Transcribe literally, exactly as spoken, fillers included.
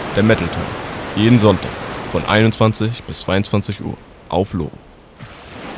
Der Metal Talk. Jeden Sonntag von einundzwanzig bis zweiundzwanzig Uhr auf Logo.